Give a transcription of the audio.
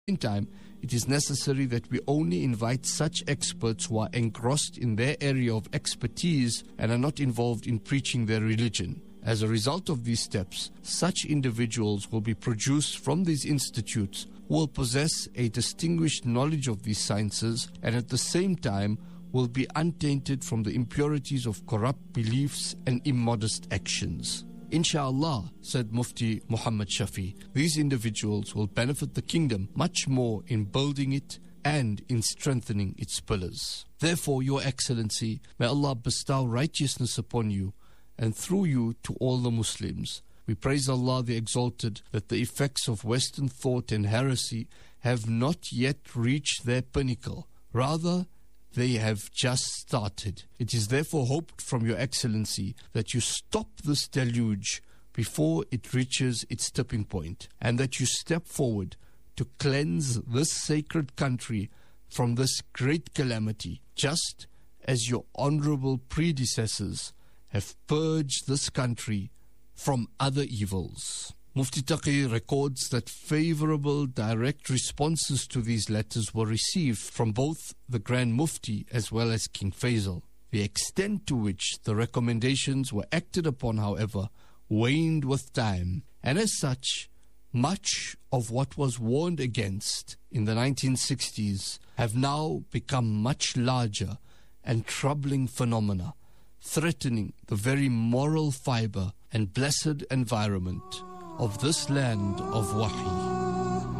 In time, it is necessary that we only invite such experts who are engrossed in their area of expertise and are not involved in preaching their religion. As a result of these steps, such individuals will be produced from these institutes who will possess a distinguished knowledge of these sciences and at the same time will be untainted from the impurities of corrupt beliefs and immodest actions. Insha'Allah, said Mufti Muhammad Shafi, these individuals will benefit the kingdom much more in building it and in strengthening its pillars. Therefore, Your Excellency, may Allah bestow righteousness upon you and through you to all the Muslims. We praise Allah the Exalted that the effects of Western thought and heresy have not yet reached their pinnacle. Rather, they have just started. It is therefore hoped from Your Excellency that you stop this deluge before it reaches its tipping point, and that you step forward to cleanse this sacred country from this great calamity, just as your honorable predecessors have purged this country from other evils. Mufti Taqi records that favorable direct responses to these letters were received from both the Grand Mufti as well as King Faisal. The extent to which the recommendations were acted upon, however, waned with time, and as such, much of what was warned against in the 1960s have now become much larger and troubling phenomena, threatening the very moral fiber and blessed environment of this land of Wahi.